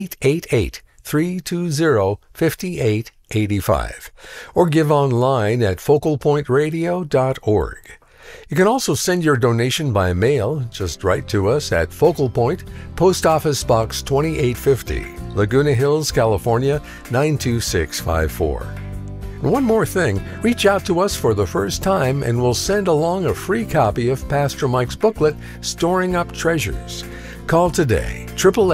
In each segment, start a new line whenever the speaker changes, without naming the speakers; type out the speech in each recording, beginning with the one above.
888-320-5885 or give online at focalpointradio.org. You can also send your donation by mail. Just write to us at Focal Point, Post Office Box 2850, Laguna Hills, California 92654. And one more thing, reach out to us for the first time and we'll send along a free copy of Pastor Mike's booklet, Storing Up Treasures. Call today,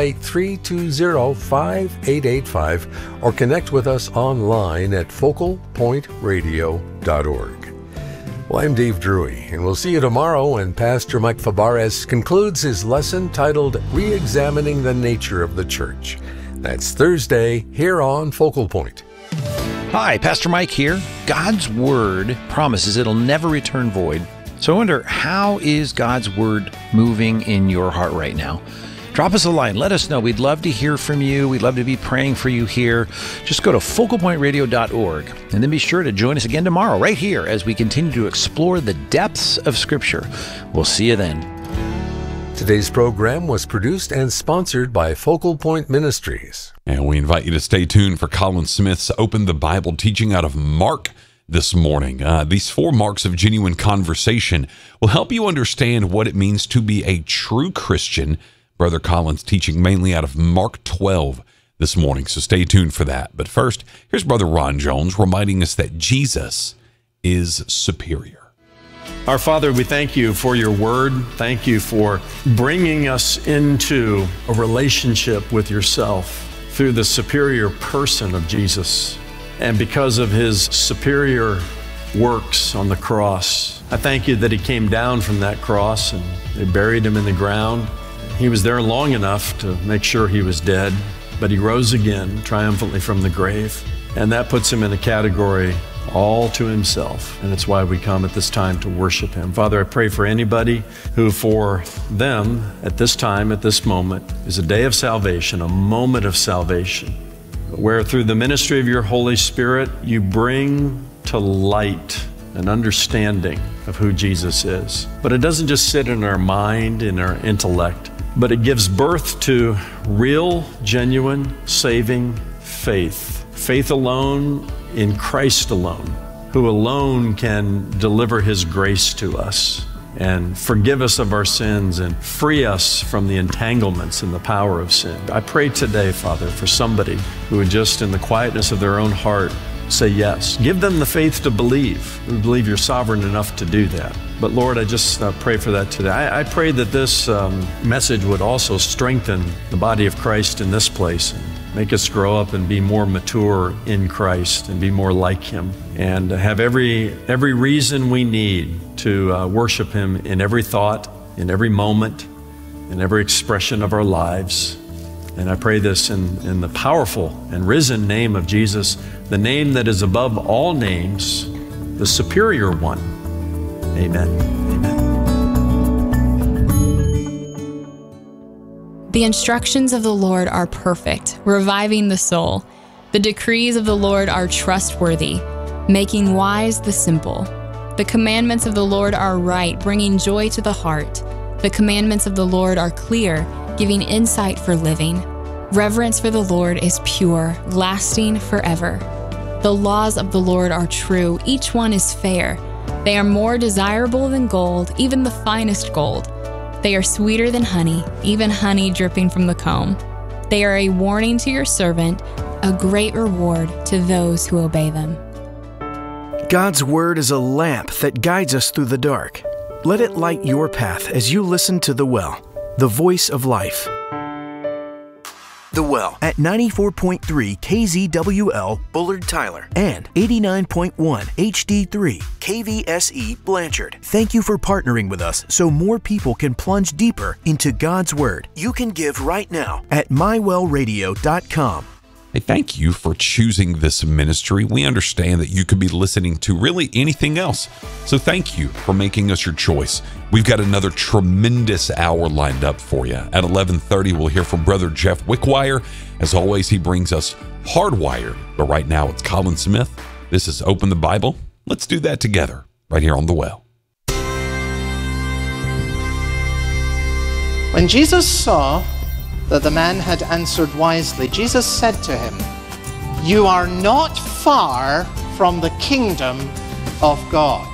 888-320-5885, or connect with us online at focalpointradio.org. Well, I'm Dave Drury, and we'll see you tomorrow when Pastor Mike Fabarez concludes his lesson titled Re-examining the Nature of the Church. That's Thursday here on Focal Point.
Hi, Pastor Mike here. God's Word promises it'll never return void. So I wonder, how is God's Word moving in your heart right now? Drop us a line. Let us know. We'd love to hear from you. We'd love to be praying for you here. Just go to focalpointradio.org and then be sure to join us again tomorrow right here as we continue to explore the depths of Scripture. We'll see you then.
Today's program was produced and sponsored by Focal Point Ministries.
And we invite you to stay tuned for Colin Smith's Open the Bible teaching out of Mark this morning. These 4 marks of genuine conversation will help you understand what it means to be a true Christian. Brother Colin's teaching mainly out of Mark 12 this morning, so stay tuned for that. But first, here's Brother Ron Jones reminding us that Jesus is superior.
Our Father, we thank you for your word. Thank you for bringing us into a relationship with yourself through the superior person of Jesus. And because of his superior works on the cross, I thank you that he came down from that cross and they buried him in the ground. He was there long enough to make sure he was dead, but he rose again triumphantly from the grave. And that puts him in a category all to himself. And it's why we come at this time to worship him. Father, I pray for anybody who for them at this time, at this moment, is a day of salvation, a moment of salvation, where through the ministry of your Holy Spirit, you bring to light an understanding of who Jesus is. But it doesn't just sit in our mind, in our intellect, but it gives birth to real, genuine, saving faith. Faith alone in Christ alone, who alone can deliver his grace to us and forgive us of our sins and free us from the entanglements and the power of sin. I pray today, Father, for somebody who would just in the quietness of their own heart say yes. Give them the faith to believe. We believe you're sovereign enough to do that. But Lord, I just pray for that today. I pray that this message would also strengthen the body of Christ in this place and make us grow up and be more mature in Christ and be more like him and have every reason we need to worship him in every thought, in every moment, in every expression of our lives. And I pray this in the powerful and risen name of Jesus, the name that is above all names, the superior one. Amen. Amen.
The instructions of the Lord are perfect, reviving the soul. The decrees of the Lord are trustworthy, making wise the simple. The commandments of the Lord are right, bringing joy to the heart. The commandments of the Lord are clear, giving insight for living. Reverence for the Lord is pure, lasting forever. The laws of the Lord are true, each one is fair. They are more desirable than gold, even the finest gold. They are sweeter than honey, even honey dripping from the comb. They are a warning to your servant, a great reward to those who obey them.
God's Word is a lamp that guides us through the dark. Let it light your path as you listen to The Well, the voice of life. The Well at 94.3 KZWL Bullard Tyler and 89.1 HD3 KVSE Blanchard. Thank you for partnering with us so more people can plunge deeper into God's Word. You can give right now at mywellradio.com.
Hey, thank you for choosing this ministry. We understand that you could be listening to really anything else. So thank you for making us your choice. We've got another tremendous hour lined up for you. At 11:30, we'll hear from Brother Jeff Wickwire. As always, he brings us Hardwired. But right now, it's Colin Smith. This is Open the Bible. Let's do that together right here on The Well.
When Jesus saw that the man had answered wisely, Jesus said to him, "You are not far from the kingdom of God."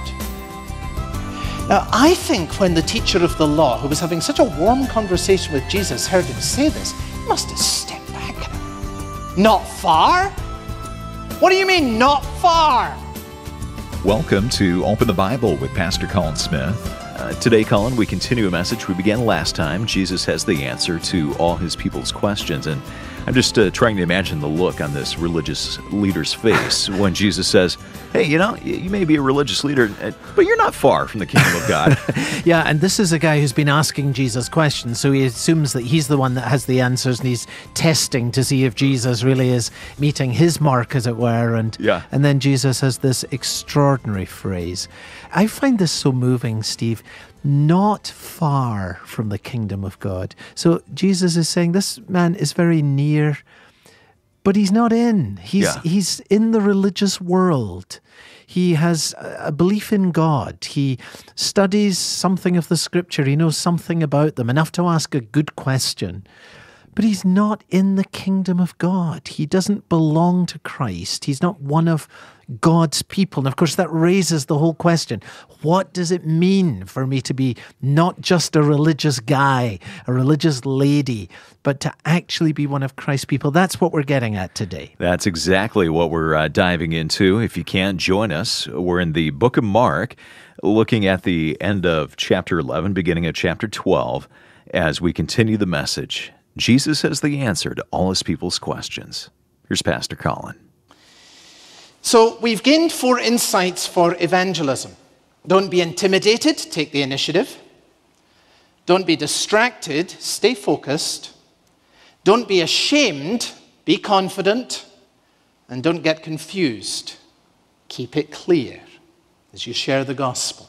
Now, I think when the teacher of the law, who was having such a warm conversation with Jesus, heard him say this, he must have stepped back. Not far? What do you mean, not far?
Welcome to Open the Bible with Pastor Colin Smith. Today, Colin, we continue a message we began last time. Jesus has the answer to all his people's questions. And I'm just trying to imagine the look on this religious leader's face when Jesus says, hey, you may be a religious leader, but you're not far from the kingdom of God.
Yeah, and this is a guy who's been asking Jesus questions, so he assumes that he's the one that has the answers, and he's testing to see if Jesus really is meeting his mark, as it were. And then Jesus has this extraordinary phrase. I find this so moving, Steve. Not far from the kingdom of God. So Jesus is saying this man is very near, but he's not in. He's in the religious world. He has a belief in God. He studies something of the scripture. He knows something about them, enough to ask a good question. But he's not in the kingdom of God. He doesn't belong to Christ. He's not one of God's people. And of course, that raises the whole question. What does it mean for me to be not just a religious guy, a religious lady, but to actually be one of Christ's people? That's what we're getting at today.
That's exactly what we're diving into. If you can, join us. We're in the book of Mark, looking at the end of chapter 11, beginning of chapter 12, as we continue the message. Jesus has the answer to all his people's questions. Here's Pastor Colin.
So we've gained 4 insights for evangelism. Don't be intimidated, take the initiative. Don't be distracted, stay focused. Don't be ashamed, be confident. And don't get confused, keep it clear as you share the gospel.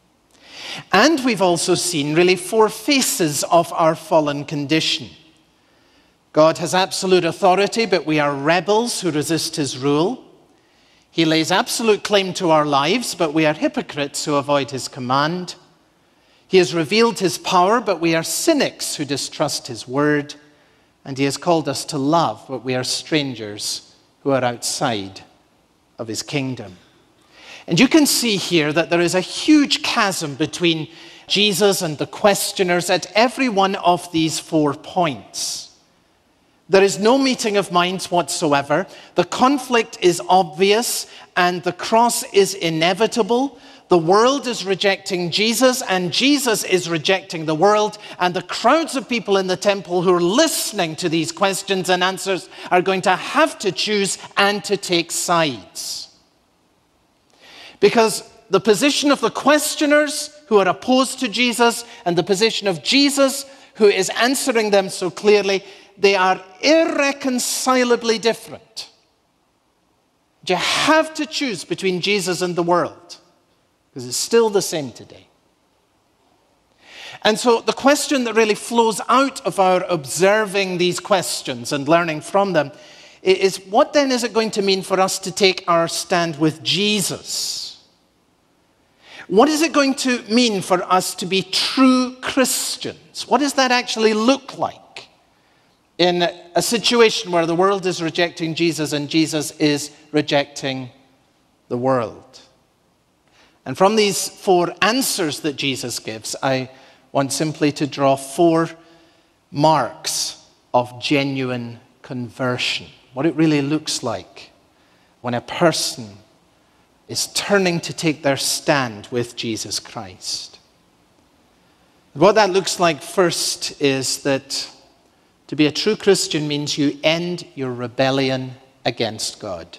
And we've also seen really 4 faces of our fallen condition. God has absolute authority, but we are rebels who resist his rule. He lays absolute claim to our lives, but we are hypocrites who avoid his command. He has revealed his power, but we are cynics who distrust his word. And he has called us to love, but we are strangers who are outside of his kingdom. And you can see here that there is a huge chasm between Jesus and the questioners at every one of these 4 points. There is no meeting of minds whatsoever. The conflict is obvious and the cross is inevitable. The world is rejecting Jesus and Jesus is rejecting the world. And the crowds of people in the temple who are listening to these questions and answers are going to have to choose and to take sides. Because the position of the questioners who are opposed to Jesus and the position of Jesus who is answering them so clearly, they are irreconcilably different. You have to choose between Jesus and the world, because it's still the same today. And so the question that really flows out of our observing these questions and learning from them is, what then is it going to mean for us to take our stand with Jesus? What is it going to mean for us to be true Christians? What does that actually look like in a situation where the world is rejecting Jesus and Jesus is rejecting the world? And from these 4 answers that Jesus gives, I want simply to draw 4 marks of genuine conversion. What it really looks like when a person is turning to take their stand with Jesus Christ. What that looks like first is that to be a true Christian means you end your rebellion against God.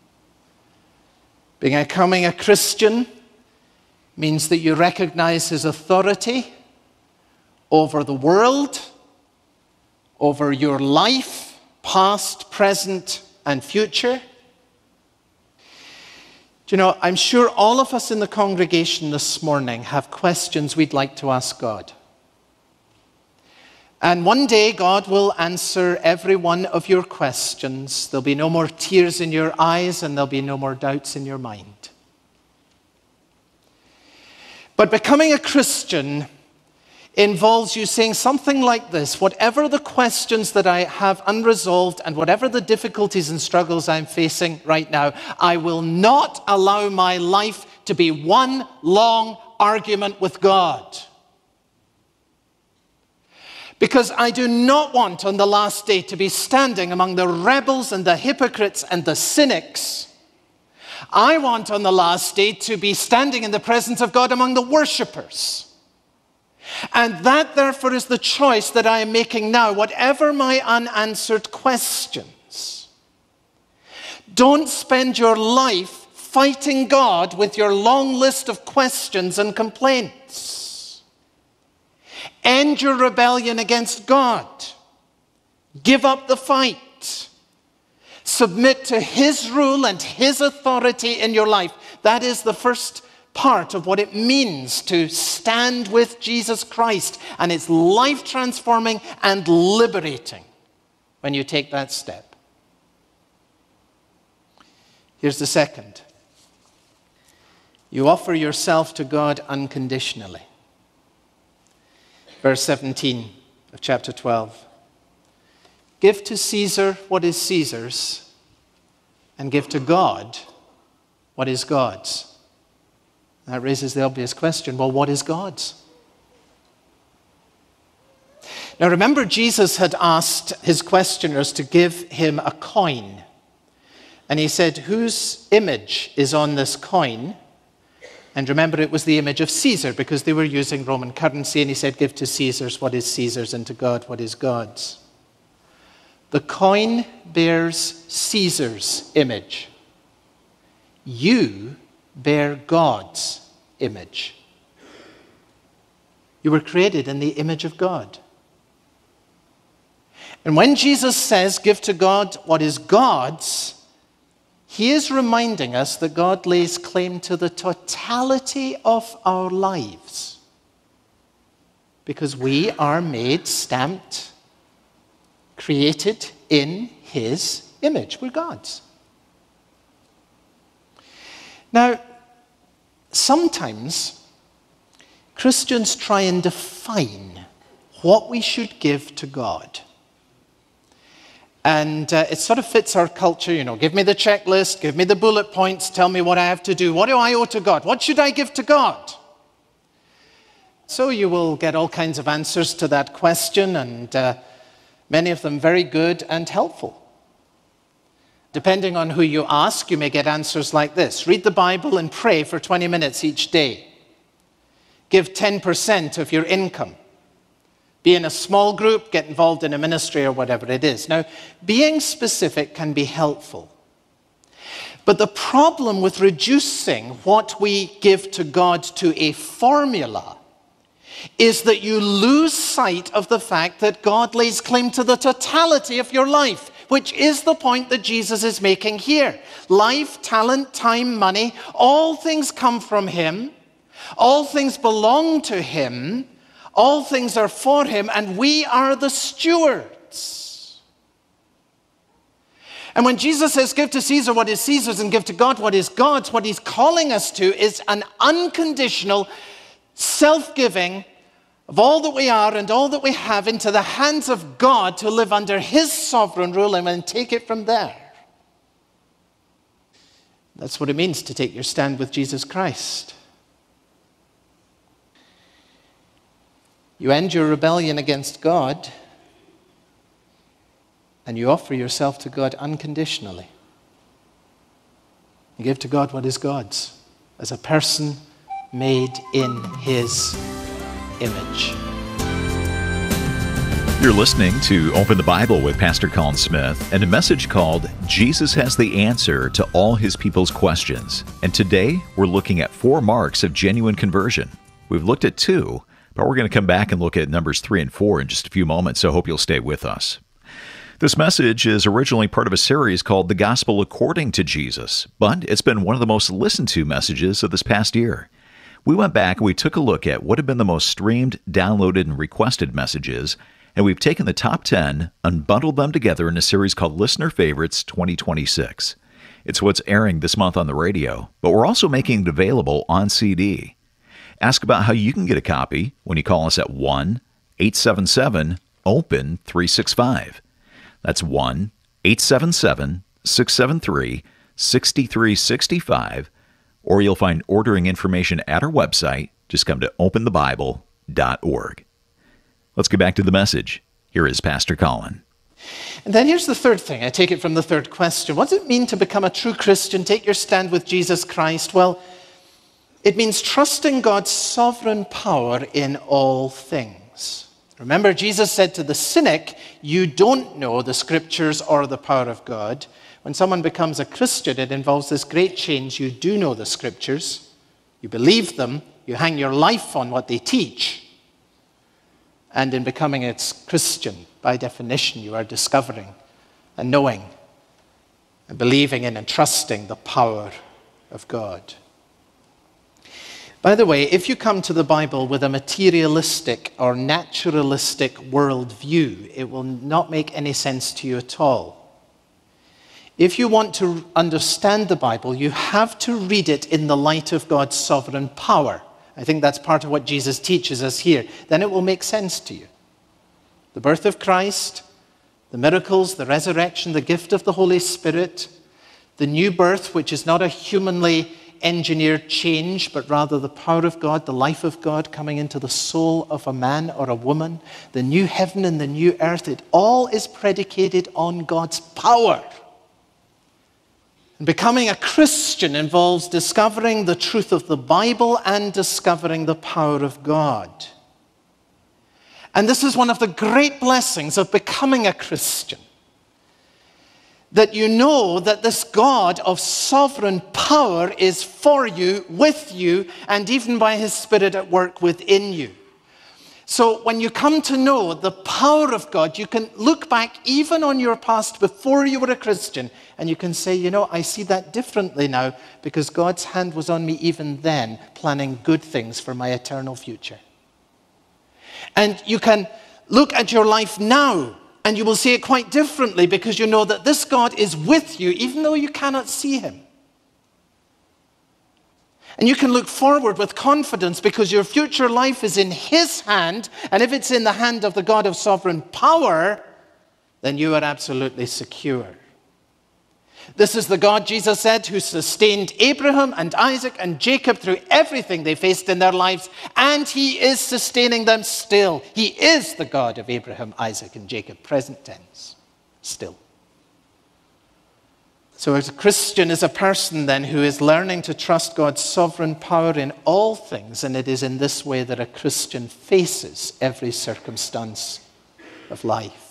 Becoming a Christian means that you recognize his authority over the world, over your life, past, present, and future. Do you know, I'm sure all of us in the congregation this morning have questions we'd like to ask God. And one day, God will answer every one of your questions. There'll be no more tears in your eyes, and there'll be no more doubts in your mind. But becoming a Christian involves you saying something like this: whatever the questions that I have unresolved and whatever the difficulties and struggles I'm facing right now, I will not allow my life to be one long argument with God. Because I do not want on the last day to be standing among the rebels and the hypocrites and the cynics. I want on the last day to be standing in the presence of God among the worshippers. And that, therefore, is the choice that I am making now, whatever my unanswered questions. Don't spend your life fighting God with your long list of questions and complaints. End your rebellion against God. Give up the fight. Submit to His rule and His authority in your life. That is the first part of what it means to stand with Jesus Christ. And it's life-transforming and liberating when you take that step. Here's the second. You offer yourself to God unconditionally. Verse 17 of chapter 12. Give to Caesar what is Caesar's, and give to God what is God's. That raises the obvious question, well, what is God's? Now remember, Jesus had asked his questioners to give him a coin. And he said, whose image is on this coin? And remember, it was the image of Caesar, because they were using Roman currency. And he said, give to Caesar's what is Caesar's, and to God what is God's. The coin bears Caesar's image. You bear God's image. You were created in the image of God. And when Jesus says, give to God what is God's, He is reminding us that God lays claim to the totality of our lives. Because we are made, stamped, created in His image. We're God's. Now, sometimes Christians try and define what we should give to God. And it sort of fits our culture, give me the checklist, give me the bullet points, tell me what I have to do. What do I owe to God? What should I give to God? So you will get all kinds of answers to that question, and many of them very good and helpful. Depending on who you ask, you may get answers like this. Read the Bible and pray for 20 minutes each day. Give 10% of your income. Be in a small group, get involved in a ministry or whatever it is. Now, being specific can be helpful. But the problem with reducing what we give to God to a formula is that you lose sight of the fact that God lays claim to the totality of your life, which is the point that Jesus is making here. Life, talent, time, money, all things come from Him. All things belong to Him. All things are for Him, and we are the stewards. And when Jesus says, give to Caesar what is Caesar's and give to God what is God's, what He's calling us to is an unconditional self-giving of all that we are and all that we have into the hands of God to live under His sovereign rule and then take it from there. That's what it means to take your stand with Jesus Christ. You end your rebellion against God, and you offer yourself to God unconditionally. You give to God what is God's, as a person made in His image.
You're listening to Open the Bible with Pastor Colin Smith and a message called Jesus Has the Answer to All His People's Questions. And today we're looking at 4 marks of genuine conversion. We've looked at 2. But we're going to come back and look at numbers 3 and 4 in just a few moments, so I hope you'll stay with us. This message is originally part of a series called The Gospel According to Jesus, but it's been one of the most listened to messages of this past year. We went back and we took a look at what have been the most streamed, downloaded, and requested messages, and we've taken the top 10 and bundled them together in a series called Listener Favorites 2026. It's what's airing this month on the radio, but we're also making it available on CD. Ask about how you can get a copy when you call us at 1-877-OPEN-365. That's 1-877-673-6365. Or you'll find ordering information at our website. Just come to openthebible.org. Let's get back to the message. Here is Pastor Colin.
And then here's the third thing. I take it from the third question. What does it mean to become a true Christian, take your stand with Jesus Christ? Well, it means trusting God's sovereign power in all things. Remember, Jesus said to the cynic, you don't know the scriptures or the power of God. When someone becomes a Christian, it involves this great change. You do know the scriptures. You believe them. You hang your life on what they teach. And in becoming a Christian, by definition, you are discovering and knowing and believing in and trusting the power of God. By the way, if you come to the Bible with a materialistic or naturalistic worldview, it will not make any sense to you at all. If you want to understand the Bible, you have to read it in the light of God's sovereign power. I think that's part of what Jesus teaches us here. Then it will make sense to you. The birth of Christ, the miracles, the resurrection, the gift of the Holy Spirit, the new birth, which is not a humanly engineered change, but rather the power of God, the life of God coming into the soul of a man or a woman, the new heaven and the new earth, it all is predicated on God's power. And becoming a Christian involves discovering the truth of the Bible and discovering the power of God. And this is one of the great blessings of becoming a Christian. That you know that this God of sovereign power is for you, with you, and even by his Spirit at work within you. So when you come to know the power of God, you can look back even on your past before you were a Christian, and you can say, you know, I see that differently now because God's hand was on me even then, planning good things for my eternal future. And you can look at your life now, and you will see it quite differently because you know that this God is with you even though you cannot see him. And you can look forward with confidence because your future life is in his hand, and if it's in the hand of the God of sovereign power, then you are absolutely secure. This is the God, Jesus said, who sustained Abraham and Isaac and Jacob through everything they faced in their lives, and he is sustaining them still. He is the God of Abraham, Isaac, and Jacob, present tense, still. So a Christian is a person then who is learning to trust God's sovereign power in all things, and it is in this way that a Christian faces every circumstance of life.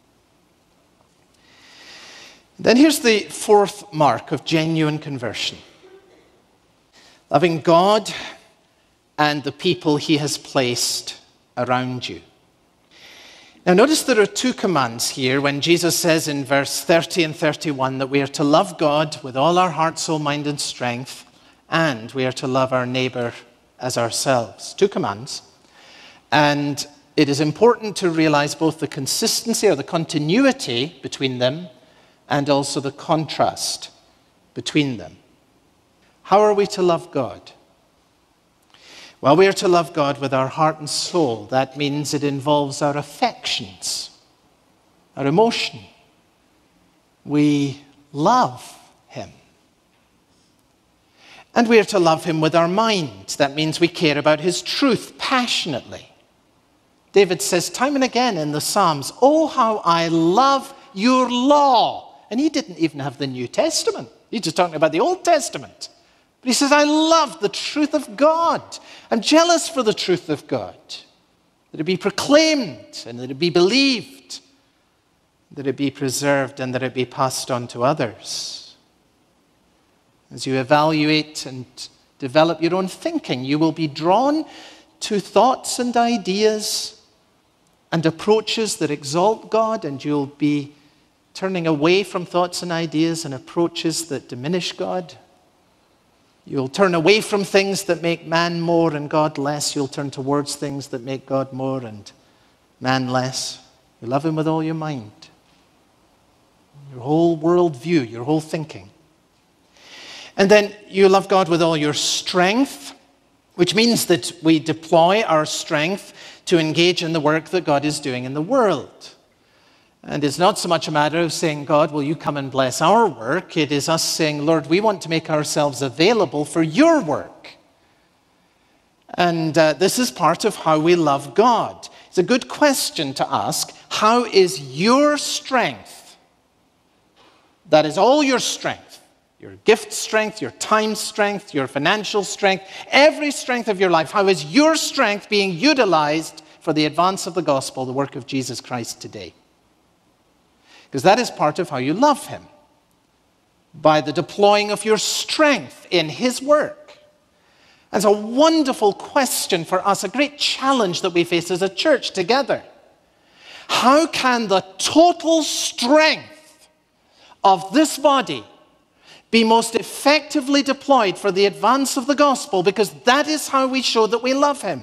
Then here's the fourth mark of genuine conversion. Loving God and the people he has placed around you. Now notice there are two commands here when Jesus says in verse 30 and 31 that we are to love God with all our heart, soul, mind, and strength, and we are to love our neighbor as ourselves. Two commands. And it is important to realize both the consistency or the continuity between them and also the contrast between them. How are we to love God? Well, we are to love God with our heart and soul. That means it involves our affections, our emotion. We love him. And we are to love him with our mind. That means we care about his truth passionately. David says time and again in the Psalms, "Oh, how I love your law." And he didn't even have the New Testament. He's just talking about the Old Testament. But he says, I love the truth of God. I'm jealous for the truth of God. That it be proclaimed and that it be believed. That it be preserved and that it be passed on to others. As you evaluate and develop your own thinking, you will be drawn to thoughts and ideas and approaches that exalt God, and you'll be turning away from thoughts and ideas and approaches that diminish God. You'll turn away from things that make man more and God less. You'll turn towards things that make God more and man less. You love him with all your mind, your whole worldview, your whole thinking. And then you love God with all your strength. which means that we deploy our strength to engage in the work that God is doing in the world. And it's not so much a matter of saying, God, will you come and bless our work? It is us saying, Lord, we want to make ourselves available for your work. And this is part of how we love God. It's a good question to ask. How is your strength, that is all your strength, your gift strength, your time strength, your financial strength, every strength of your life, how is your strength being utilized for the advance of the gospel, the work of Jesus Christ today? Because that is part of how you love him, by the deploying of your strength in his work. It's a wonderful question for us, a great challenge that we face as a church together. How can the total strength of this body be most effectively deployed for the advance of the gospel? Because that is how we show that we love him.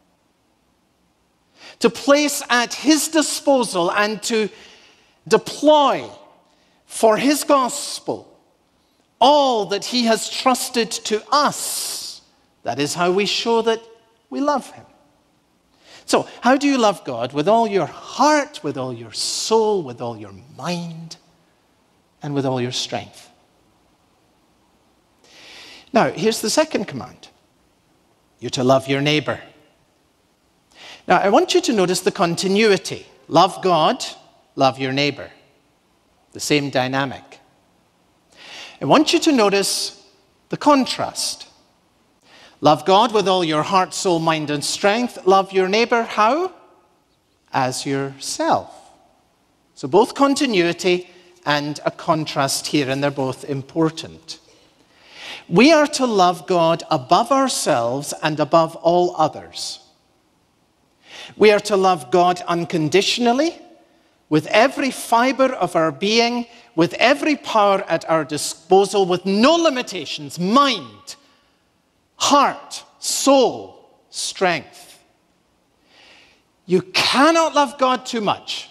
To place at his disposal and to deploy for his gospel all that he has trusted to us. That is how we show that we love him. So, how do you love God? With all your heart, with all your soul, with all your mind, and with all your strength. Now, here's the second command. You're to love your neighbor. Now, I want you to notice the continuity. Love God, love your neighbor. The same dynamic. I want you to notice the contrast. Love God with all your heart, soul, mind, and strength. Love your neighbor, how? As yourself. So both continuity and a contrast here, and they're both important. We are to love God above ourselves and above all others. We are to love God unconditionally, with every fiber of our being, with every power at our disposal, with no limitations, mind, heart, soul, strength. You cannot love God too much.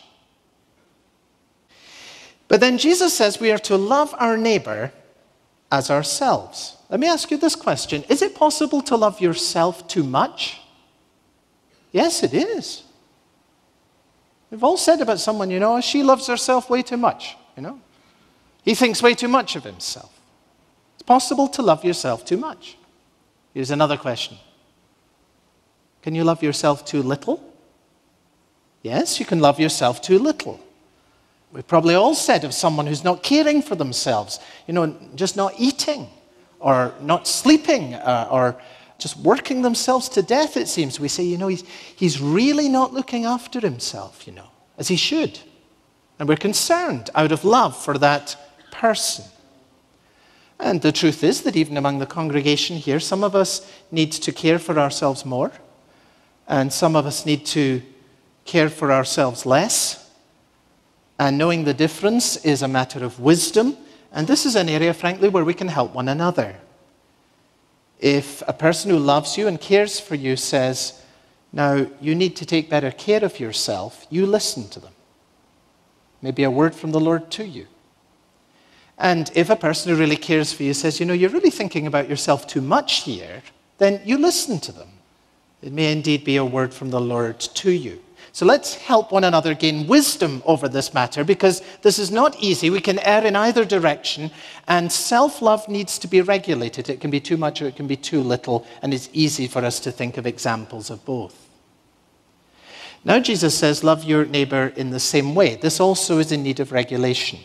But then Jesus says we are to love our neighbor as ourselves. Let me ask you this question. Is it possible to love yourself too much? Yes, it is. We've all said about someone, she loves herself way too much, He thinks way too much of himself. It's possible to love yourself too much. Here's another question. Can you love yourself too little? Yes, you can love yourself too little. We've probably all said of someone who's not caring for themselves, just not eating, or not sleeping, or just working themselves to death, it seems. We say, he's really not looking after himself, as he should. And we're concerned out of love for that person. And the truth is that even among the congregation here, some of us need to care for ourselves more, and some of us need to care for ourselves less. And knowing the difference is a matter of wisdom, and this is an area, frankly, where we can help one another. If a person who loves you and cares for you says, now, you need to take better care of yourself, you listen to them. Maybe a word from the Lord to you. And if a person who really cares for you says, you're really thinking about yourself too much here, then you listen to them. It may indeed be a word from the Lord to you. So let's help one another gain wisdom over this matter, because this is not easy. We can err in either direction, and self-love needs to be regulated. It can be too much or it can be too little, and it's easy for us to think of examples of both. Now Jesus says, love your neighbor in the same way. This also is in need of regulation.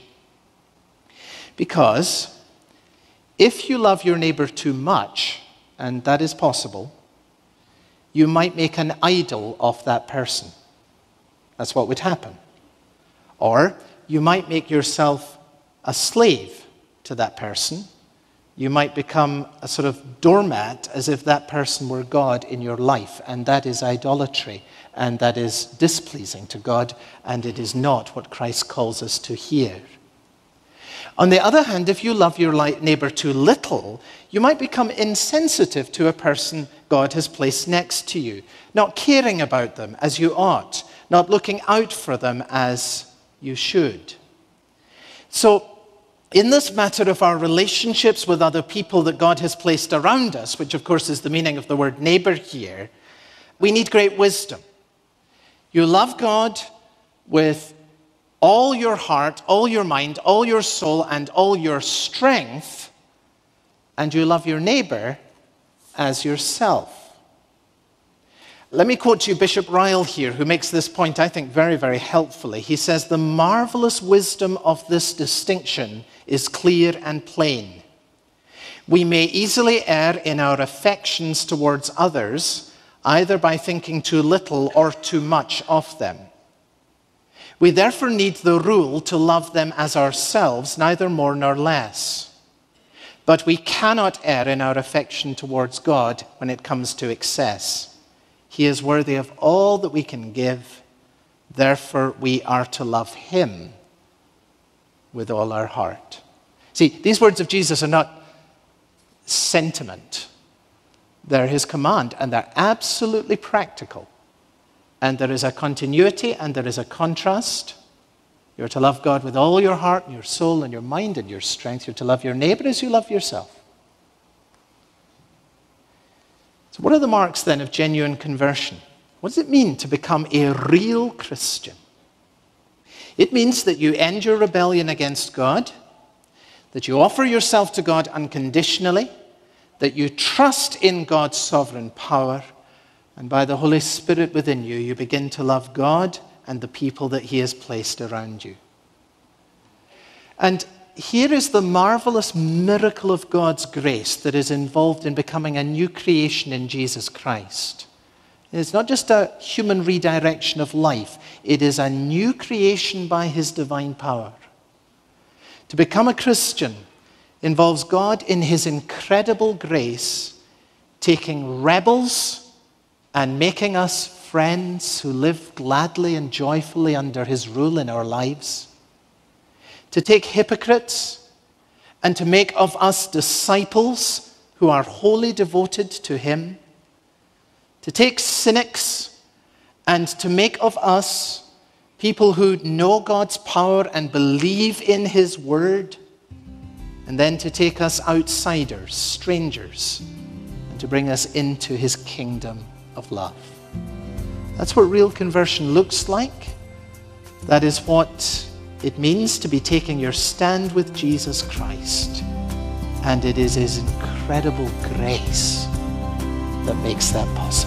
Because if you love your neighbor too much, and that is possible, you might make an idol of that person. That's what would happen. Or you might make yourself a slave to that person. You might become a sort of doormat, as if that person were God in your life, and that is idolatry, and that is displeasing to God, and it is not what Christ calls us to hear. On the other hand, if you love your neighbor too little, you might become insensitive to a person God has placed next to you, not caring about them as you ought, not looking out for them as you should. So In this matter of our relationships with other people that God has placed around us, which of course is the meaning of the word neighbor here, we need great wisdom. You love God with all your heart, all your mind, all your soul, and all your strength, and you love your neighbor as yourself. Let me quote you Bishop Ryle here, who makes this point, I think, very, very helpfully. He says, "The marvelous wisdom of this distinction is clear and plain. We may easily err in our affections towards others, either by thinking too little or too much of them. We therefore need the rule to love them as ourselves, neither more nor less. But we cannot err in our affection towards God when it comes to excess. He is worthy of all that we can give. Therefore, we are to love him with all our heart." See, these words of Jesus are not sentiment. They're his command, and they're absolutely practical. And there is a continuity and there is a contrast. You're to love God with all your heart, and your soul, and your mind, and your strength. You're to love your neighbor as you love yourself. So what are the marks then of genuine conversion? What does it mean to become a real Christian? It means that you end your rebellion against God, that you offer yourself to God unconditionally, that you trust in God's sovereign power, and by the Holy Spirit within you, you begin to love God and the people that he has placed around you. And here is the marvelous miracle of God's grace that is involved in becoming a new creation in Jesus Christ. It's not just a human redirection of life. It is a new creation by his divine power. To become a Christian involves God in his incredible grace taking rebels and making us friends who live gladly and joyfully under his rule in our lives. To take hypocrites and to make of us disciples who are wholly devoted to him. To take cynics and to make of us people who know God's power and believe in his word. And then to take us outsiders, strangers, and to bring us into his kingdom of love. That's what real conversion looks like. That is what it means to be taking your stand with Jesus Christ. And it is his incredible grace that makes that possible.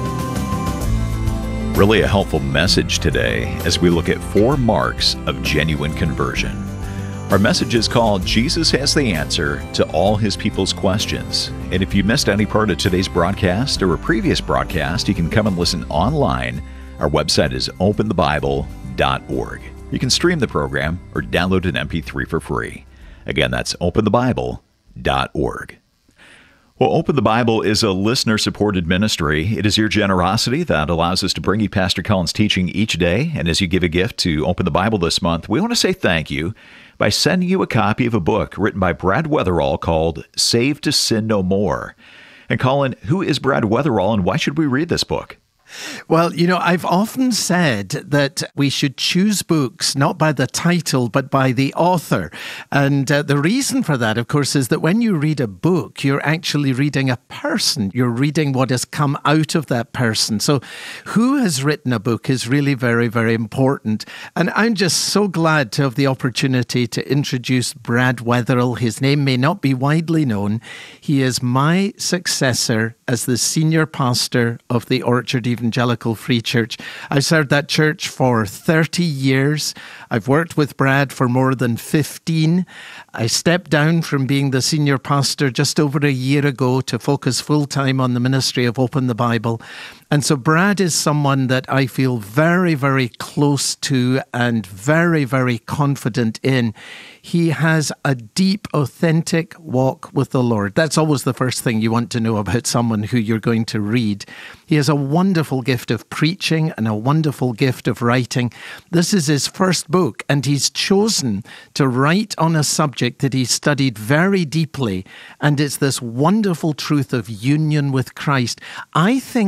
Really a helpful message today as we look at 4 marks of genuine conversion. Our message is called Jesus Has the Answer to All His People's Questions. And if you missed any part of today's broadcast or a previous broadcast, you can come and listen online. Our website is openthebible.org. You can stream the program or download an MP3 for free. Again, that's openthebible.org. Well, Open the Bible is a listener-supported ministry. It is your generosity that allows us to bring you Pastor Colin's teaching each day. And as you give a gift to Open the Bible this month, we want to say thank you by sending you a copy of a book written by Brad Weatherall called Saved to Sin No More. And Colin, who is Brad Weatherall and why should we read this book?
Well, I've often said that we should choose books not by the title, but by the author. And the reason for that, of course, is that when you read a book, you're actually reading a person. You're reading what has come out of that person. So who has written a book is really very, very important. And I'm just so glad to have the opportunity to introduce Brad Weatherall. His name may not be widely known. He is my successor as the senior pastor of the Orchard Evangelical Free Church. I've served that church for 30 years. I've worked with Brad for more than 15. I stepped down from being the senior pastor just over a year ago to focus full-time on the ministry of Open the Bible. And so Brad is someone that I feel very, very close to and very, very confident in. He has a deep, authentic walk with the Lord. That's always the first thing you want to know about someone who you're going to read. He has a wonderful gift of preaching and a wonderful gift of writing. This is his first book, and he's chosen to write on a subject that he studied very deeply, and it's this wonderful truth of union with Christ. I think this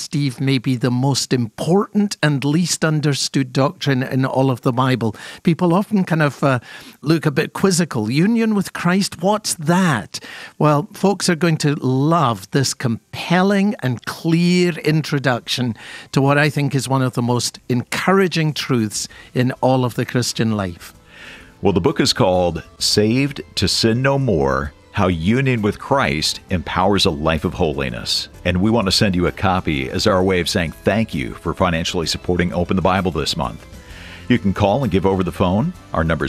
Steve, may be the most important and least understood doctrine in all of the Bible. People often kind of look a bit quizzical. Union with Christ, what's that? Well, folks are going to love this compelling and clear introduction to what I think is one of the most encouraging truths in all of the Christian life.
Well, the book is called Saved to Sin No More: How Union with Christ Empowers a Life of Holiness. And we want to send you a copy as our way of saying thank you for financially supporting Open the Bible this month. You can call and give over the phone. Our number is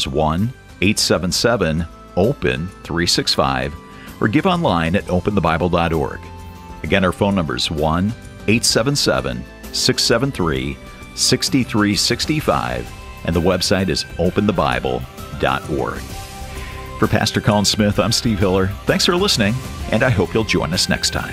1-877-OPEN-365, or give online at openthebible.org. Again, our phone number is 1-877-673-6365, and the website is openthebible.org. For Pastor Colin Smith, I'm Steve Hiller. Thanks for listening, and I hope you'll join us next time.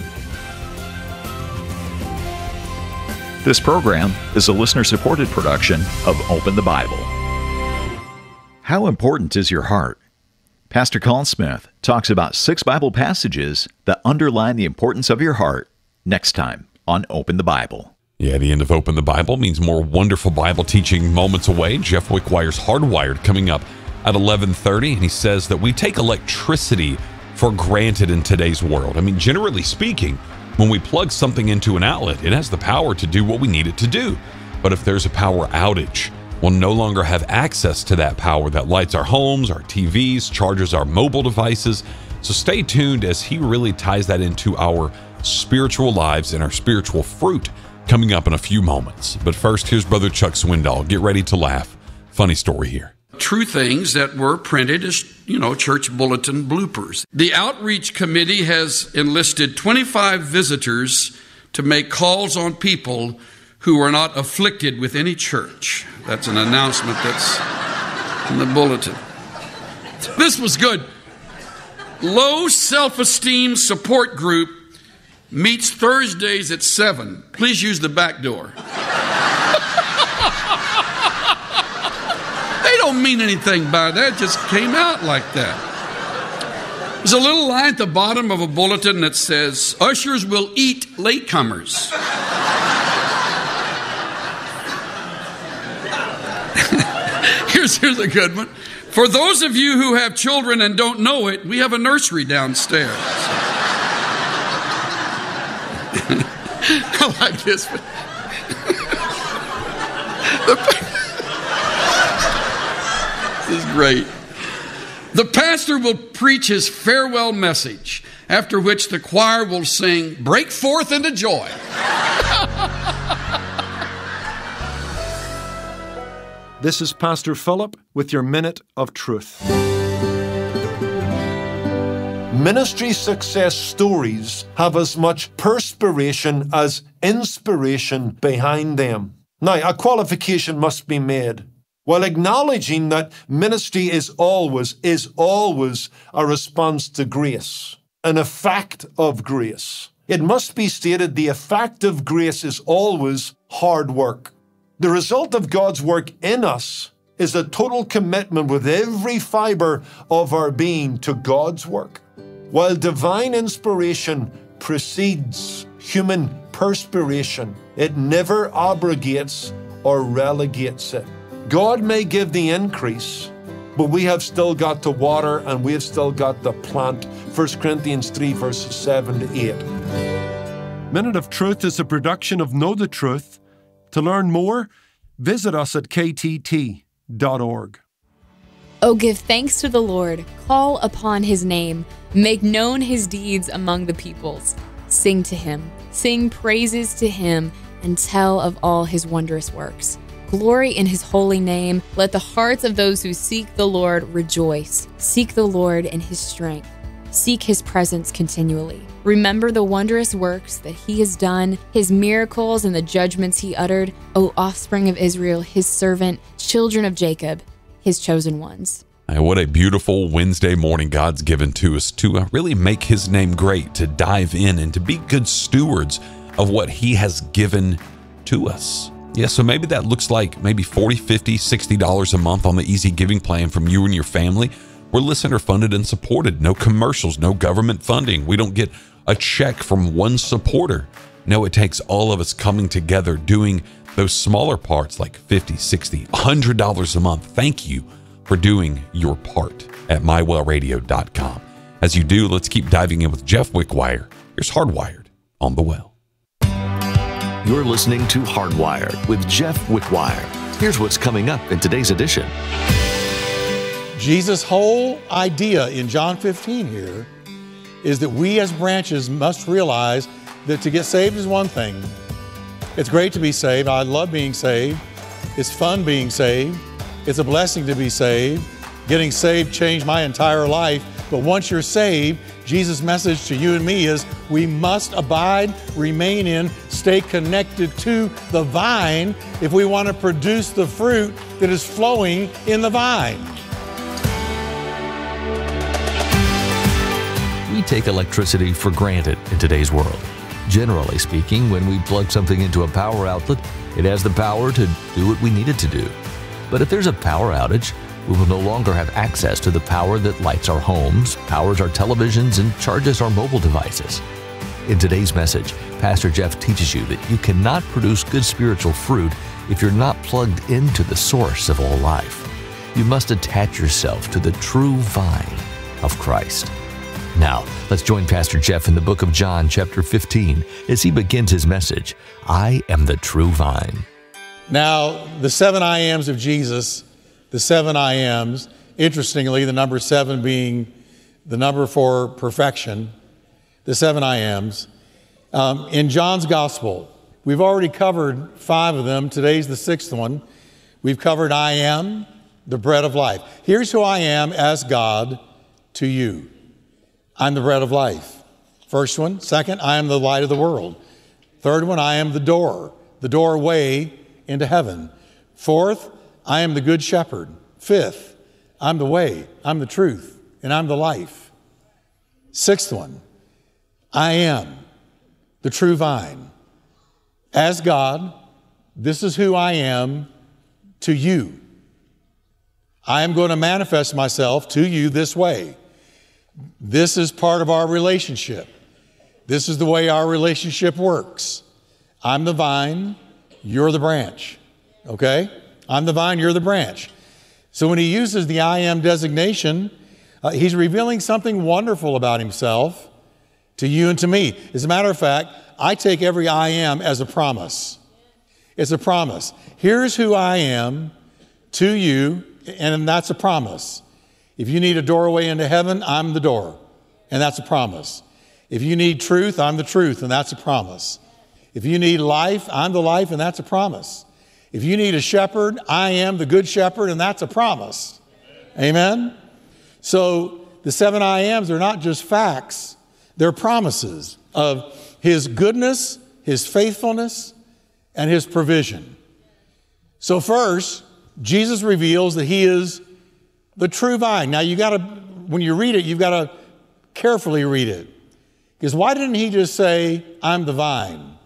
This program is a listener-supported production of Open the Bible. How important is your heart? Pastor Colin Smith talks about 6 Bible passages that underline the importance of your heart next time on Open the Bible.
Yeah, the end of Open the Bible means more wonderful Bible teaching moments away. Jeff Wickwire's Hardwired coming up at 11:30, and he says that we take electricity for granted in today's world. I mean, generally speaking, when we plug something into an outlet, it has the power to do what we need it to do. But if there's a power outage, we'll no longer have access to that power that lights our homes, our TVs, charges our mobile devices. So stay tuned as he really ties that into our spiritual lives and our spiritual fruit coming up in a few moments. But first, here's Brother Chuck Swindoll. Get ready to laugh. Funny story here.
True things that were printed as, church bulletin bloopers. The outreach committee has enlisted 25 visitors to make calls on people who are not afflicted with any church. That's an announcement that's in the bulletin. This was good. Low self-esteem support group meets Thursdays at 7. Please use the back door. They don't mean anything by that. It just came out like that. There's a little line at the bottom of a bulletin that says, ushers will eat latecomers. Here's a good one. For those of you who have children and don't know it, we have a nursery downstairs. I like this one. This is great. The pastor will preach his farewell message, after which the choir will sing, "Break Forth into Joy."
This is Pastor Philip with your Minute of Truth. Ministry success stories have as much perspiration as inspiration behind them. Now, a qualification must be made. While acknowledging that ministry is always a response to grace, an effect of grace, it must be stated the effect of grace is always hard work. The result of God's work in us is a total commitment with every fiber of our being to God's work. While divine inspiration precedes human perspiration, it never abrogates or relegates it. God may give the increase, but we have still got to water and we have still got to plant. 1 Corinthians 3 verses 7 to 8.
Minute of Truth is a production of Know the Truth. To learn more, visit us at ktt.org.
Oh, give thanks to the Lord, call upon his name, make known his deeds among the peoples. Sing to him, sing praises to him, and tell of all his wondrous works. Glory in his holy name. Let the hearts of those who seek the Lord rejoice. Seek the Lord in his strength. Seek his presence continually. Remember the wondrous works that he has done, his miracles and the judgments he uttered, O offspring of Israel, his servant, children of Jacob, his chosen ones.
What a beautiful Wednesday morning God's given to us to really make his name great, to dive in and to be good stewards of what he has given to us. Yeah, so maybe that looks like maybe $40, $50, $60 a month on the Easy Giving plan from you and your family. We're listener funded and supported. No commercials, no government funding. We don't get a check from one supporter. No, it takes all of us coming together, doing those smaller parts like $50, $60, $100 a month. Thank you for doing your part at mywellradio.com. As you do, let's keep diving in with Jeff Wickwire. Here's Hardwired on the Well.
You're listening to Hardwired with Jeff Wickwire. Here's what's coming up in today's edition.
Jesus' whole idea in John 15 here is that we as branches must realize that to get saved is one thing. It's great to be saved. I love being saved. It's fun being saved. It's a blessing to be saved. Getting saved changed my entire life. But once you're saved, Jesus' message to you and me is we must abide, remain in, stay connected to the vine if we want to produce the fruit that is flowing in the vine.
We take electricity for granted in today's world. Generally speaking, when we plug something into a power outlet, it has the power to do what we need it to do. But if there's a power outage, we will no longer have access to the power that lights our homes, powers our televisions, and charges our mobile devices. In today's message, Pastor Jeff teaches you that you cannot produce good spiritual fruit if you're not plugged into the source of all life. You must attach yourself to the true vine of Christ. Now, let's join Pastor Jeff in the book of John, chapter 15, as he begins his message, I am the true vine.
Now, the 7 I Ams of Jesus, the 7 I Ams, interestingly, the number 7 being the number for perfection, the 7 I Ams. In John's gospel, we've already covered 5 of them. Today's the 6th one. We've covered I am the bread of life. Here's who I am as God to you. I'm the bread of life. First one. Second, I am the light of the world. Third one, I am the doorway into heaven. Fourth, I am the good shepherd. Fifth, I'm the way, I'm the truth, and I'm the life. Sixth one, I am the true vine. As God, this is who I am to you. I am going to manifest myself to you this way. This is part of our relationship. This is the way our relationship works. I'm the vine, you're the branch. Okay? I'm the vine, you're the branch. So when he uses the I am designation, he's revealing something wonderful about himself to you and to me. As a matter of fact, I take every I am as a promise. It's a promise. Here's who I am to you, and that's a promise. If you need a doorway into heaven, I'm the door, and that's a promise. If you need truth, I'm the truth, and that's a promise. If you need life, I'm the life, and that's a promise. If you need a shepherd, I am the good shepherd, and that's a promise. Amen? So the 7 I Ams are not just facts, they're promises of his goodness, his faithfulness, and his provision. So first, Jesus reveals that he is the true vine. Now when you read it, you've got to carefully read it. Because why didn't he just say, I'm the vine?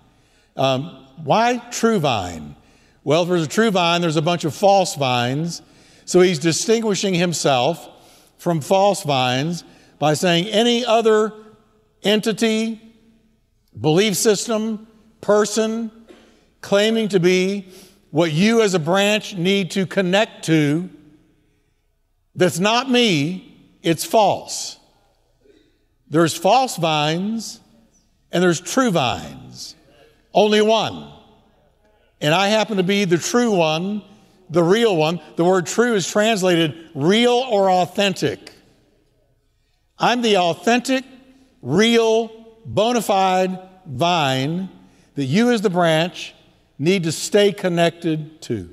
Why true vine? Well, if there's a true vine, there's a bunch of false vines. So he's distinguishing himself from false vines by saying any other entity, belief system, person, claiming to be what you as a branch need to connect to, that's not me, it's false. There's false vines and there's true vines. Only one. And I happen to be the true one, the real one. The word true is translated real or authentic. I'm the authentic, real, bona fide vine that you as the branch need to stay connected to.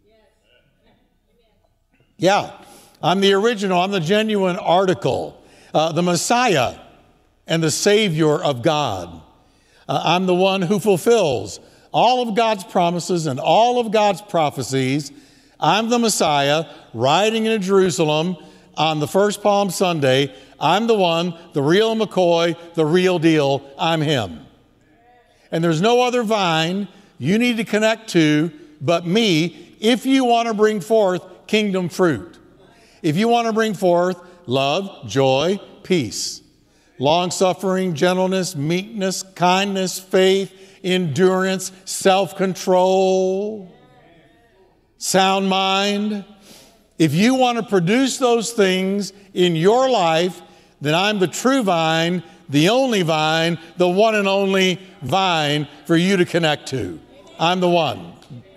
Yeah. I'm the original, I'm the genuine article, the Messiah and the Savior of God. I'm the one who fulfills all of God's promises and all of God's prophecies. I'm the Messiah riding into Jerusalem on the first Palm Sunday. I'm the one, the real McCoy, the real deal. I'm him. And there's no other vine you need to connect to but me if you want to bring forth kingdom fruit. If you want to bring forth love, joy, peace, long-suffering, gentleness, meekness, kindness, faith, endurance, self-control, sound mind. If you want to produce those things in your life, then I'm the true vine, the only vine, the one and only vine for you to connect to. I'm the one.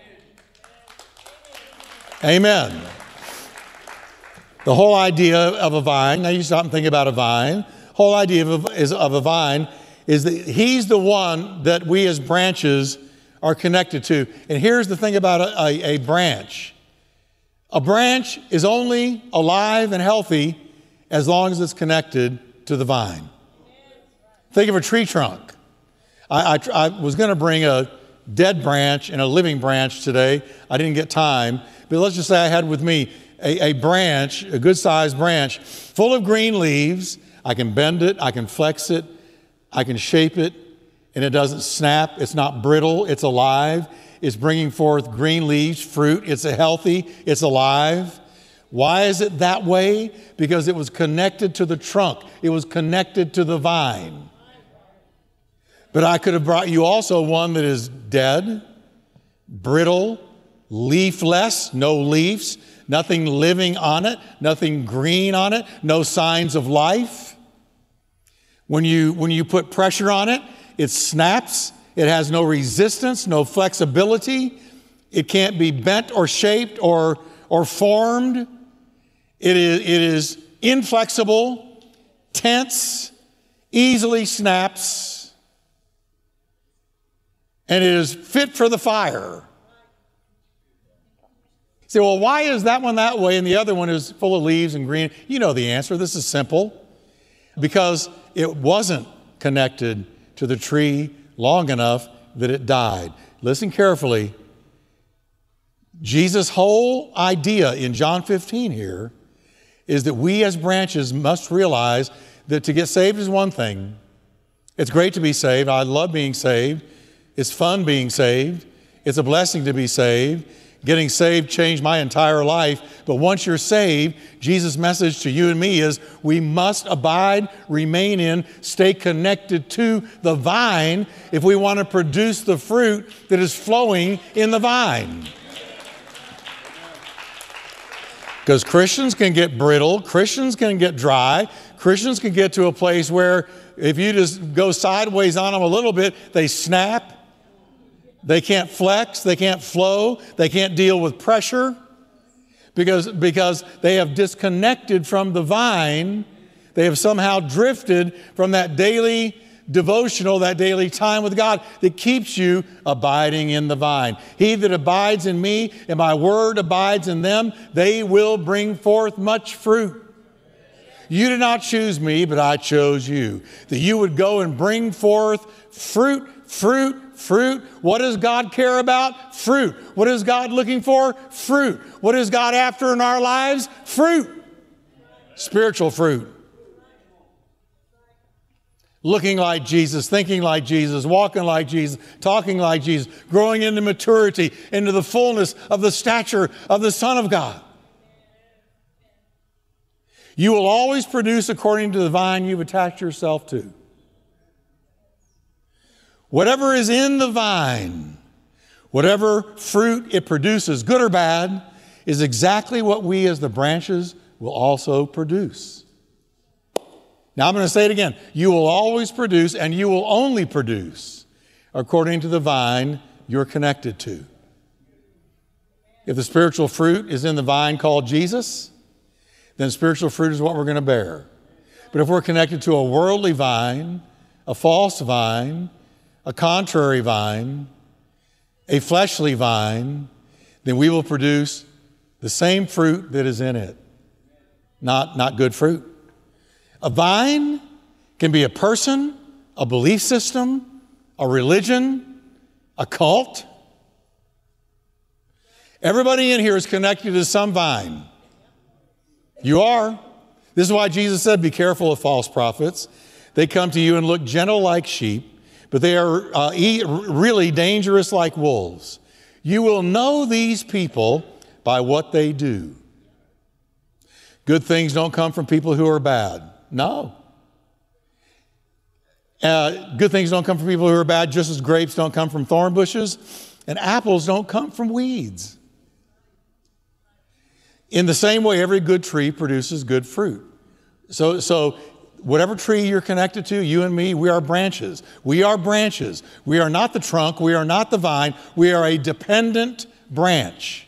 Amen. The whole idea of a vine, now you stop and think about a vine, whole idea of a vine is that he's the one that we as branches are connected to. And here's the thing about a branch. A branch is only alive and healthy as long as it's connected to the vine. Think of a tree trunk. I was going to bring a dead branch and a living branch today. I didn't get time. But let's just say I had with me a branch, a good-sized branch, full of green leaves. I can bend it, I can flex it, I can shape it, and it doesn't snap. It's not brittle, it's alive. It's bringing forth green leaves, fruit. It's healthy, it's alive. Why is it that way? Because it was connected to the trunk. It was connected to the vine. But I could have brought you also one that is dead, brittle, leafless, no leaves, nothing living on it, nothing green on it, no signs of life. When you put pressure on it, it snaps. It has no resistance, no flexibility. It can't be bent or shaped or formed. It is inflexible, tense, easily snaps, and it is fit for the fire. You say, well, why is that one that way and the other one is full of leaves and green? You know the answer. This is simple. Because it wasn't connected to the tree long enough that it died. Listen carefully. Jesus' whole idea in John 15 here is that we as branches must realize that to get saved is one thing. It's great to be saved. I love being saved. It's fun being saved. It's a blessing to be saved. Getting saved changed my entire life. But once you're saved, Jesus' message to you and me is we must abide, remain in, stay connected to the vine if we want to produce the fruit that is flowing in the vine. Because Christians can get brittle, Christians can get dry, Christians can get to a place where if you just go sideways on them a little bit, they snap. They can't flex, they can't flow, they can't deal with pressure because they have disconnected from the vine. They have somehow drifted from that daily devotional, that daily time with God that keeps you abiding in the vine. He that abides in me and my word abides in them, they will bring forth much fruit. You did not choose me, but I chose you, that you would go and bring forth fruit. What does God care about? Fruit. What is God looking for? Fruit. What is God after in our lives? Fruit. Spiritual fruit. Looking like Jesus, thinking like Jesus, walking like Jesus, talking like Jesus, growing into maturity, into the fullness of the stature of the Son of God. You will always produce according to the vine you've attached yourself to. Whatever is in the vine, whatever fruit it produces, good or bad, is exactly what we as the branches will also produce. Now I'm going to say it again. You will always produce and you will only produce according to the vine you're connected to. If the spiritual fruit is in the vine called Jesus, then spiritual fruit is what we're going to bear. But if we're connected to a worldly vine, a false vine, a contrary vine, a fleshly vine, then we will produce the same fruit that is in it. Not good fruit. A vine can be a person, a belief system, a religion, a cult. Everybody in here is connected to some vine. You are. This is why Jesus said, be careful of false prophets. They come to you and look gentle like sheep, but they are really dangerous like wolves. You will know these people by what they do. Good things don't come from people who are bad. No. Good things don't come from people who are bad, just as grapes don't come from thorn bushes, and apples don't come from weeds. In the same way, every good tree produces good fruit. So whatever tree you're connected to, you and me, we are branches. We are branches. We are not the trunk. We are not the vine. We are a dependent branch.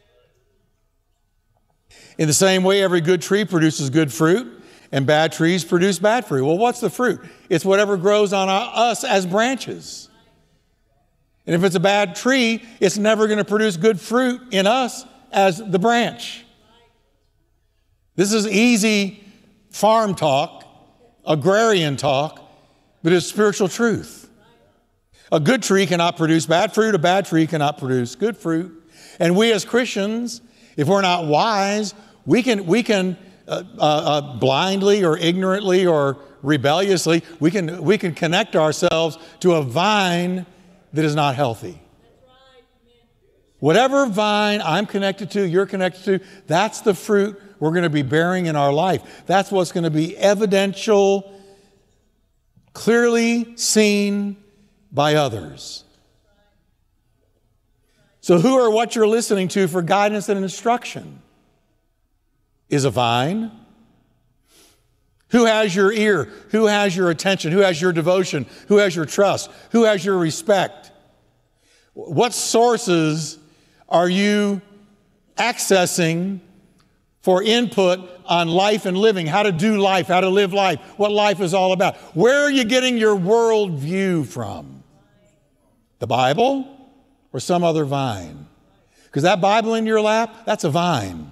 In the same way, every good tree produces good fruit, and bad trees produce bad fruit. Well, what's the fruit? It's whatever grows on us as branches. And if it's a bad tree, it's never going to produce good fruit in us as the branch. This is easy farm talk, agrarian talk, but it's spiritual truth. A good tree cannot produce bad fruit. A bad tree cannot produce good fruit. And we as Christians, if we're not wise, we can blindly or ignorantly or rebelliously, we can connect ourselves to a vine that is not healthy. Whatever vine I'm connected to, you're connected to, that's the fruit we're going to be bearing in our life. That's what's going to be evidential, clearly seen by others. So who or what you're listening to for guidance and instruction is a vine. Who has your ear? Who has your attention? Who has your devotion? Who has your trust? Who has your respect? What sources are you accessing for input on life and living? How to do life, how to live life, what life is all about. Where are you getting your worldview from? The Bible or some other vine? Because that Bible in your lap, that's a vine.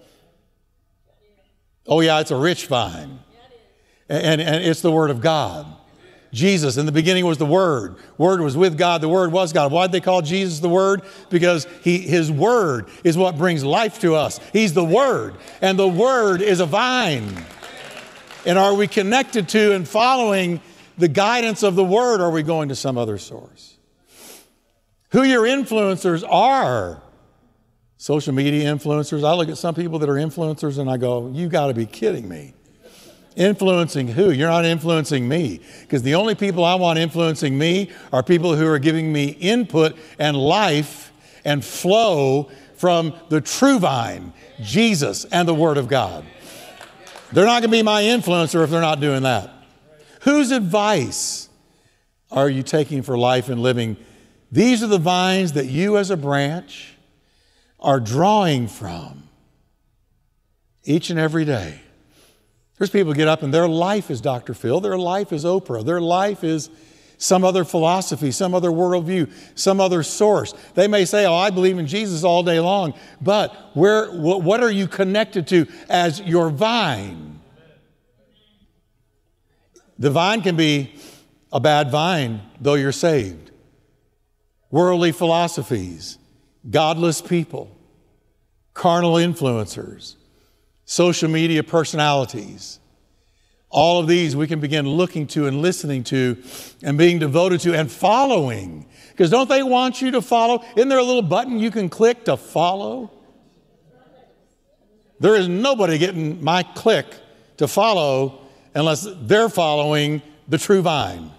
Oh yeah, it's a rich vine. And it's the Word of God. Jesus, in the beginning was the Word. Word was with God. The Word was God. Why did they call Jesus the Word? Because His Word is what brings life to us. He's the Word. And the Word is a vine. And are we connected to and following the guidance of the Word, or are we going to some other source? Who your influencers are. Social media influencers. I look at some people that are influencers and I go, you got to be kidding me. Influencing who? You're not influencing me. Because the only people I want influencing me are people who are giving me input and life and flow from the true vine, Jesus and the Word of God. They're not going to be my influencer if they're not doing that. Whose advice are you taking for life and living? These are the vines that you as a branch are drawing from each and every day. There's people who get up and their life is Dr. Phil, their life is Oprah, their life is some other philosophy, some other worldview, some other source. They may say, oh, I believe in Jesus all day long, but what are you connected to as your vine? The vine can be a bad vine, though you're saved. Worldly philosophies, godless people, carnal influencers, social media personalities. All of these we can begin looking to and listening to and being devoted to and following. Because don't they want you to follow? Isn't there a little button you can click to follow? There is nobody getting my click to follow unless they're following the true vine.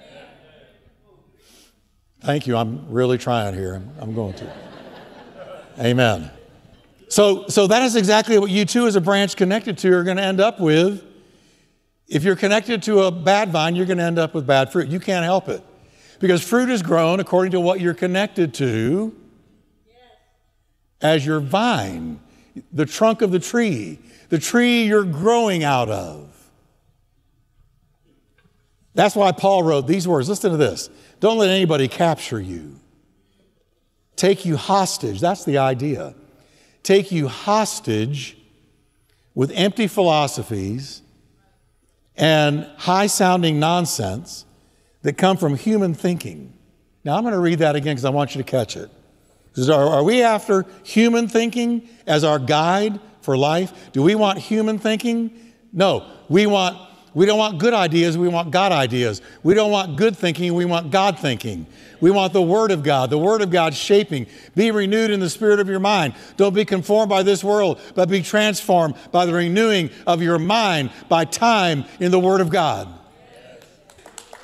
Thank you. I'm really trying here. I'm going to. Amen. So that is exactly what you too as a branch connected to are going to end up with. If you're connected to a bad vine, you're going to end up with bad fruit. You can't help it. Because fruit is grown according to what you're connected to as your vine, the trunk of the tree you're growing out of. That's why Paul wrote these words. Listen to this. Don't let anybody capture you. Take you hostage. That's the idea. Take you hostage with empty philosophies and high-sounding nonsense that come from human thinking. Now, I'm going to read that again because I want you to catch it. Are we after human thinking as our guide for life? Do we want human thinking? No. We don't want good ideas, we want God ideas. We don't want good thinking, we want God thinking. We want the Word of God shaping. Be renewed in the spirit of your mind. Don't be conformed by this world, but be transformed by the renewing of your mind by time in the Word of God.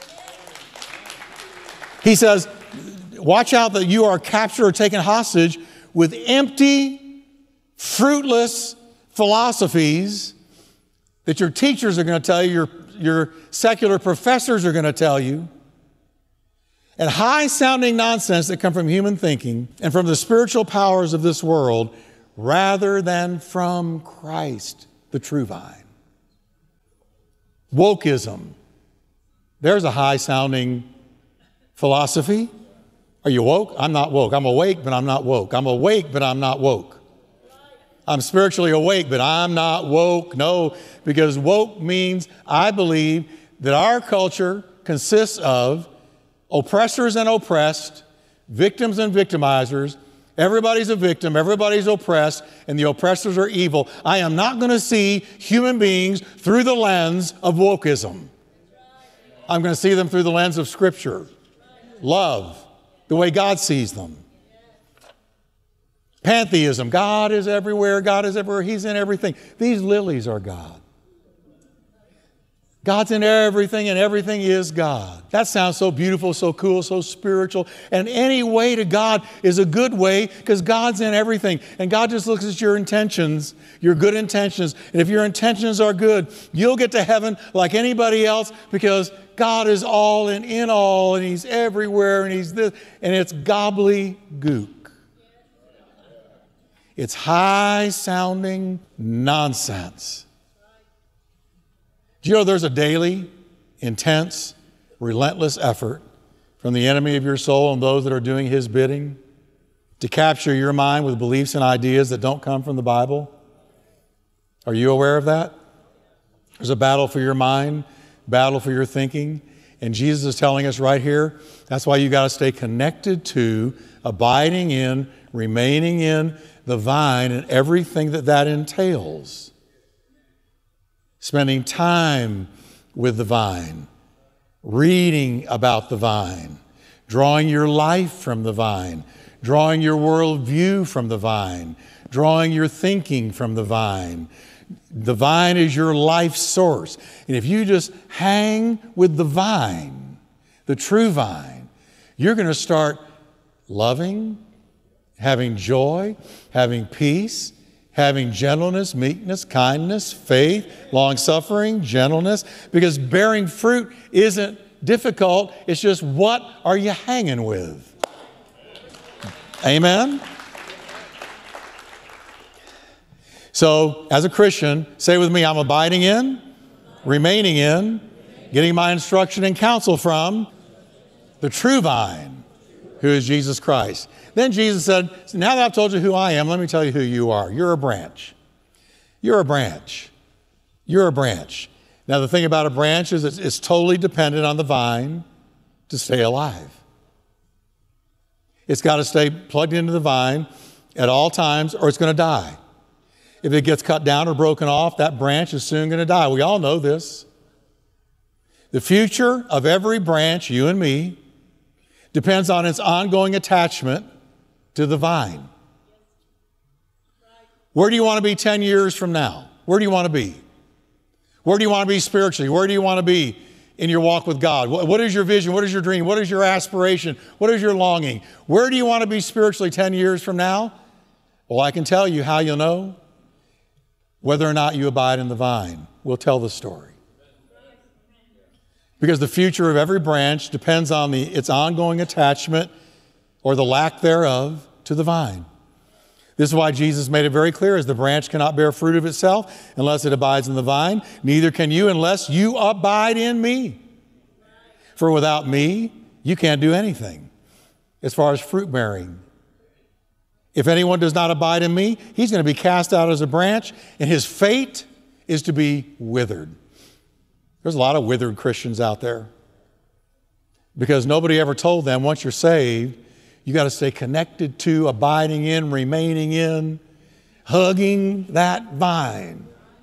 He says, watch out that you are captured or taken hostage with empty, fruitless philosophies that your teachers are going to tell you, your secular professors are going to tell you, and high-sounding nonsense that come from human thinking and from the spiritual powers of this world rather than from Christ, the true vine. Wokeism. There's a high-sounding philosophy. Are you woke? I'm not woke. I'm awake, but I'm not woke. I'm awake, but I'm not woke. I'm spiritually awake, but I'm not woke. No, because woke means I believe that our culture consists of oppressors and oppressed, victims and victimizers. Everybody's a victim, everybody's oppressed, and the oppressors are evil. I am not going to see human beings through the lens of wokeism. I'm going to see them through the lens of Scripture, love, the way God sees them. Pantheism, God is everywhere, God is everywhere, He's in everything. These lilies are God. God's in everything, and everything is God. That sounds so beautiful, so cool, so spiritual. And any way to God is a good way because God's in everything. And God just looks at your intentions, your good intentions. And if your intentions are good, you'll get to heaven like anybody else because God is all and in all, and He's everywhere, and He's this, and it's gobbledygook. It's high-sounding nonsense. Do you know there's a daily, intense, relentless effort from the enemy of your soul and those that are doing his bidding to capture your mind with beliefs and ideas that don't come from the Bible? Are you aware of that? There's a battle for your mind, battle for your thinking, and Jesus is telling us right here, that's why you got to stay connected to, abiding in, remaining in the vine and everything that that entails. Spending time with the vine, reading about the vine, drawing your life from the vine, drawing your worldview from the vine, drawing your thinking from the vine. The vine is your life source. And if you just hang with the vine, the true vine, you're going to start loving, having joy, having peace, having gentleness, meekness, kindness, faith, long-suffering, gentleness, because bearing fruit isn't difficult. It's just, what are you hanging with? Amen? So, as a Christian, say with me, I'm abiding in, remaining in, getting my instruction and counsel from the true vine, who is Jesus Christ. Then Jesus said, now that I've told you who I am, let me tell you who you are. You're a branch. You're a branch. You're a branch. Now, the thing about a branch is it's totally dependent on the vine to stay alive. It's got to stay plugged into the vine at all times or it's going to die. If it gets cut down or broken off, that branch is soon going to die. We all know this. The future of every branch, you and me, depends on its ongoing attachment to the vine. Where do you want to be 10 years from now? Where do you want to be? Where do you want to be spiritually? Where do you want to be in your walk with God? What is your vision? What is your dream? What is your aspiration? What is your longing? Where do you want to be spiritually 10 years from now? Well, I can tell you how you'll know. Whether or not you abide in the vine. We'll tell the story. Because the future of every branch depends on its ongoing attachment or the lack thereof to the vine. This is why Jesus made it very clear, as the branch cannot bear fruit of itself unless it abides in the vine, neither can you unless you abide in me. For without me, you can't do anything as far as fruit bearing. If anyone does not abide in me, he's going to be cast out as a branch, and his fate is to be withered. There's a lot of withered Christians out there because nobody ever told them once you're saved, you got to stay connected to, abiding in, remaining in, hugging that vine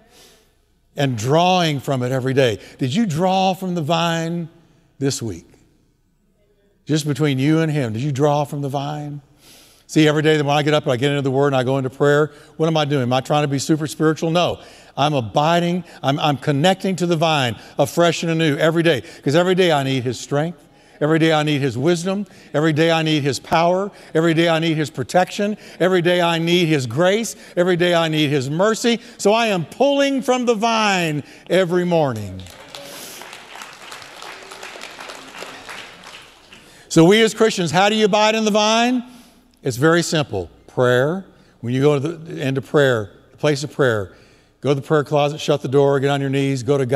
and drawing from it every day. Did you draw from the vine this week? Just between you and Him, did you draw from the vine? See, every day that when I get up and I get into the Word and I go into prayer, what am I doing? Am I trying to be super spiritual? No. I'm abiding. I'm connecting to the vine afresh and anew every day. Because every day I need His strength. Every day I need His wisdom. Every day I need His power. Every day I need His protection. Every day I need His grace. Every day I need His mercy. So I am pulling from the vine every morning. So we as Christians, how do you abide in the vine? It's very simple. Prayer. When you go to the end of prayer, the place of prayer, go to the prayer closet, shut the door, get on your knees, go to God.